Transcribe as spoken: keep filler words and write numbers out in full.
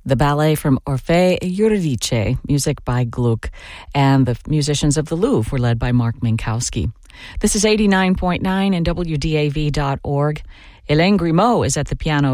The ballet from Orfei Eurydice, music by Gluck, and the musicians of the Louvre were led by Mark Minkowski. This is eighty-nine point nine and W D A V dot org. Hélène Grimaud is at the piano